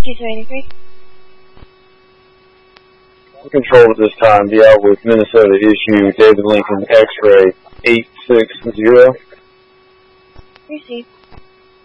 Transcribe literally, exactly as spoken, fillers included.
two two eighty-three. Control at this time, be out with Minnesota issue David Lincoln X-ray eight six zero. Received.